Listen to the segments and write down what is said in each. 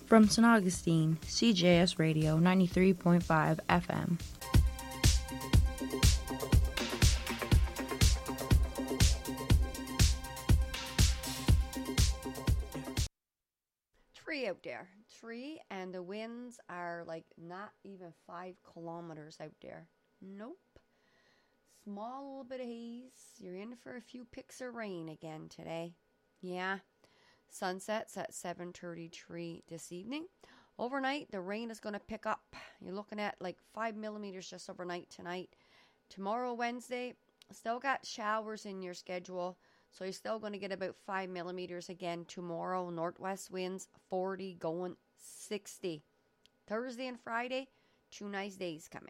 From St. Augustine, CJS Radio 93.5 FM. Tree out there. Tree, and the winds are like not even 5 kilometers out there. Nope. Small little bit of haze. You're in for a few picks of rain again today. Yeah. Sunsets at 7:33 this evening. Overnight, the rain is going to pick up. You're looking at like 5 millimeters just overnight tonight. Tomorrow, Wednesday, still got showers in your schedule. So you're still going to get about 5 millimeters again tomorrow. Northwest winds 40 going 60. Thursday and Friday, 2 nice days coming.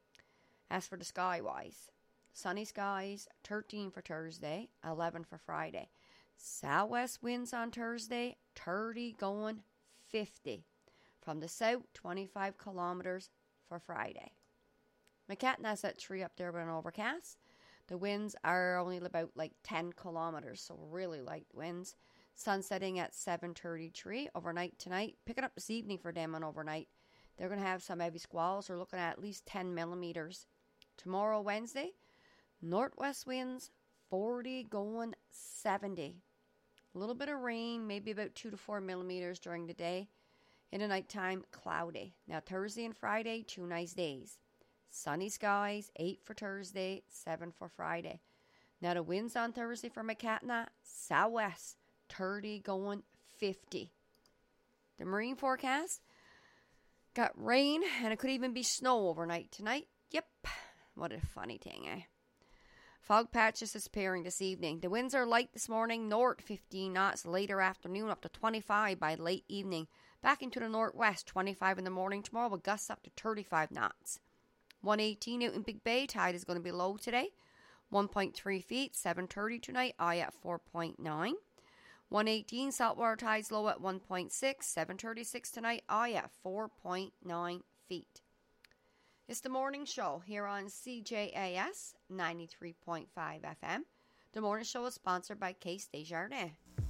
As for the sky-wise, sunny skies, 13 for Thursday, 11 for Friday. Southwest winds on Thursday, 30 going 50. From the south, 25 kilometers for Friday. McCatna's that tree up there with an overcast. The winds are only about like 10 kilometers, so really light winds. Sun setting at 7:33 overnight tonight. Picking up this evening for them on overnight. They're going to have some heavy squalls. They're looking at least 10 millimeters. Tomorrow, Wednesday, northwest winds 40 going 70. A little bit of rain, maybe about 2 to 4 millimeters during the day. In the nighttime, cloudy. Now, Thursday and Friday, 2 nice days. Sunny skies, 8 for Thursday, 7 for Friday. Now, the winds on Thursday for McCatna, southwest, 30 going 50. The marine forecast got rain, and it could even be snow overnight tonight. Yep, what a funny thing, eh? Fog patches disappearing this evening. The winds are light this morning, north 15 knots, later afternoon up to 25 by late evening. Back into the northwest, 25 in the morning tomorrow with gusts up to 35 knots. 118 out in Big Bay, tide is going to be low today. 1.3 feet, 7:30 tonight, I at 4.9. 118 saltwater tides low at 1.6, 7:36 tonight, I at 4.9 feet. It's the morning show here on CJAS 93.5 FM. The morning show is sponsored by Case Desjardins.